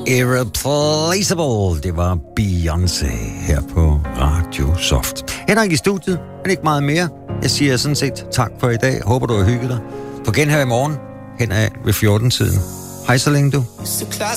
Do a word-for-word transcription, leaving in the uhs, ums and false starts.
Irreplaceable. Det var Beyoncé her på Radio Soft. Henrik i studiet, men ikke meget mere. Jeg siger sådan set tak for i dag. Håber du har hygget dig. På genhør i morgen hen ad ved fjorten-tiden. Hej så længe du.